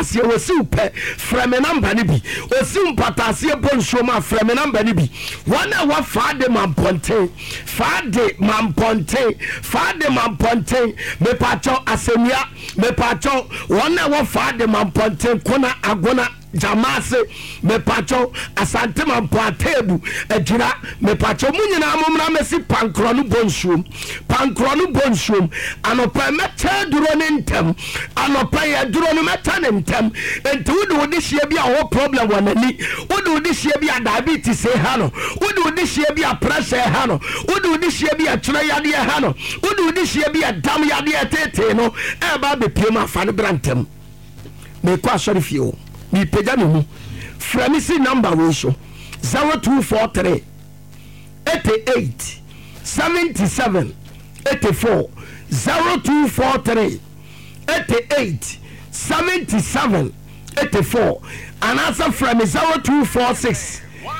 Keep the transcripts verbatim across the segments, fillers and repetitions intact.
mpatas ye wosiw pe frame number ni bi wosiw mpatas ye bonso ma frame number ni bi wana wa faade mamponten faade mamponten faade mamponten me pacho asemia me pacho wana wa faade mamponten kona agona jamase me pacho asante mampo atebu ejira me pacho munyina amumra mesi pankro no bonsuom pankro no bonsuom anopa meta duro ne ntem anopa ye duro no meta ne ntem enti wode wode hie bia wo problem wanani wode wode hie bia diabetes e ha no wode wode hie bia pressure e ha no wode wode hie bia tuna yade e ha no wode wode hie bia dam yade e tete no e ba be piem afa ne brantem me kwa sori fie mi pega me mu framisi number we so zero two four three eighty-eight seventy-seven eighty-four zero two four three eighty-eight seventy-seven eighty-four and answer from zero two four six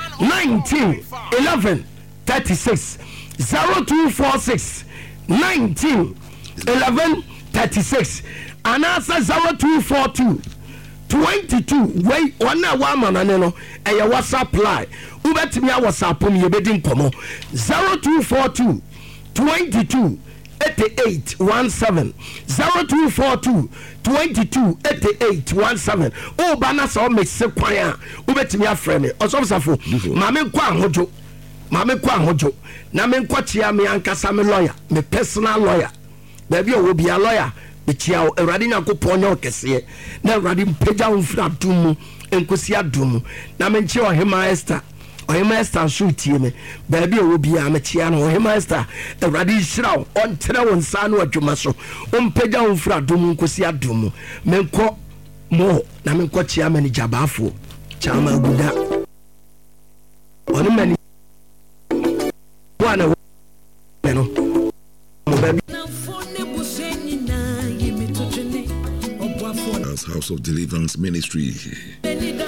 nineteen eleven thirty-six zero two four six nineteen eleven thirty-six and answer zero two four two twenty-two way one one man no e ya WhatsApp line ubetimi a WhatsApp me yebedi nkomo zero two four two twenty-two eighty-eight seventeen zero two four two twenty-two eighty-eight seventeen o bana so me se kwan a ubetimi afre me osofsafo ma me kwa ahojo ma me kwa ahojo na me nkwachi me ankasa me lawyer me personal lawyer na bi o bi a lawyer bichiao erade nyakopon nya okese na erade mpega umfra dumu enkosi adumu na menche ohema Esther ohema Esther shutie me ba bi owo bia mechia no ohema Esther erade hirawo ontere wonsa no adwuma so umpega umfra dumu enkosi adumu menko mo na menko chia mani jabafo chama guda oni mani wana no mo ba House of Deliverance Ministry.